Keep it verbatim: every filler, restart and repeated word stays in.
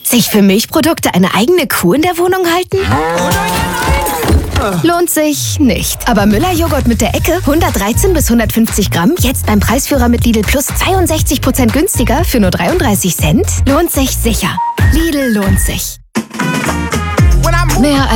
Sich für Milchprodukte eine eigene Kuh in der Wohnung halten? Lohnt sich nicht. Aber Müller-Joghurt mit der Ecke, hundertdreizehn bis hundertfünfzig Gramm, jetzt beim Preisführer mit Lidl Plus zweiundsechzig Prozent günstiger für nur dreiunddreißig Cent? Lohnt sich sicher. Lidl lohnt sich. Mehr